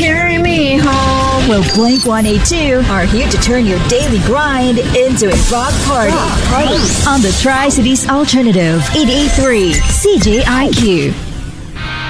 carry me home. Well, Blink 182 are here to turn your daily grind into a rock party. On the Tri-Cities Alternative, 883 CJIQ.